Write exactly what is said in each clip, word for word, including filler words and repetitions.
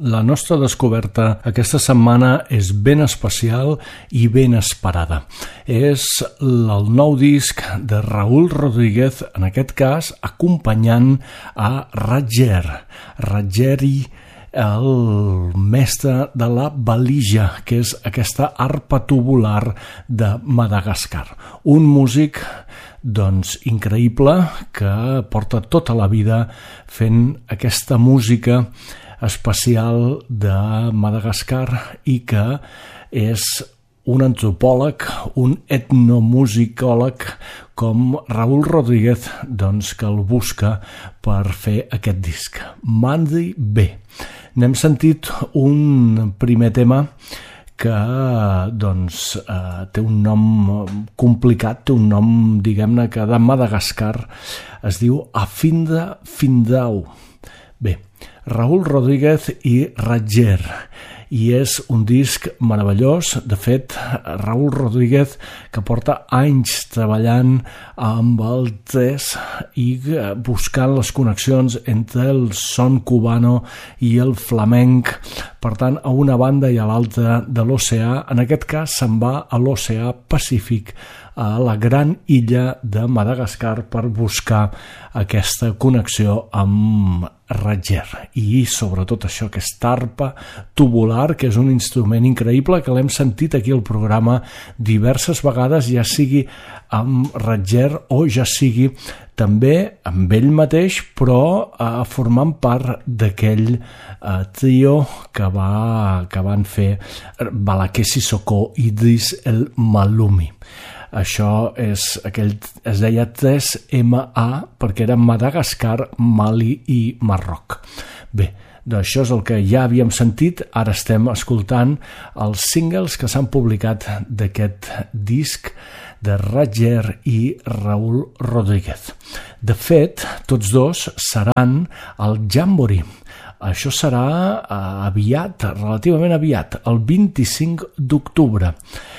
La nostra descoberta aquesta setmana és ben especial i ben esperada. És el nou disc de Raúl Rodríguez, en aquest cas acompanyant a Ratger. Ratgeri, el mestre de la balija, que és aquesta arpa tubular de Madagascar. Un músic doncs increïble que porta tota la vida fent aquesta música especial de Madagascar i que és un antropòleg, un etnomusicòleg com Raúl Rodríguez, doncs, que el busca per fer aquest disc. Mandi bé. N'hem sentit un primer tema que doncs, eh, té un nom complicat, té un nom, diguem-ne, que de Madagascar es diu Afinda Findau. Bé, Raúl Rodríguez i Ratger, i és un disc meravellós. De fet, Raúl Rodríguez, que porta anys treballant amb el jazz i buscant les connexions entre el son cubano i el flamenc, per tant, a una banda i a l'altra de l'oceà. En aquest cas se'n va a l'oceà Pacífic, a la gran illa de Madagascar, per buscar aquesta connexió amb Ratger i sobretot això, aquesta arpa tubular, que és un instrument increïble que l'hem sentit aquí al programa diverses vegades, ja sigui amb Ratger o ja sigui també amb ell mateix, però eh, formant part d'aquell eh, trio que, va, que van fer Balaké Sissoko i Idriss El Malumi. Això és aquell, es deia tres ema a perquè era Madagascar, Mali i Marroc. Bé, doncs això és el que ja havíem sentit. Ara estem escoltant els singles que s'han publicat d'aquest disc de Ratger i Raúl Rodríguez. De fet, tots dos seran al Jamboree. Això serà aviat, relativament aviat, el vint-i-cinc d'octubre.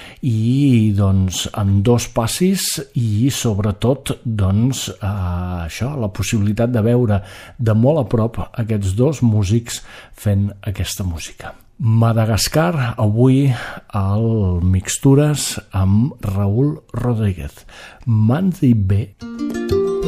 I doncs amb dos passis i sobretot doncs eh, això, la possibilitat de veure de molt a prop aquests dos músics fent aquesta música. Madagascar, avui al Mixtures amb Raúl Rodríguez. Mandi bé.